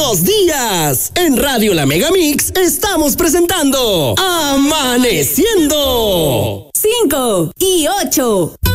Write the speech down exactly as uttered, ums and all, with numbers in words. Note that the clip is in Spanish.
Buenos días. En Radio La Megamix estamos presentando Amaneciendo. Cinco y ocho.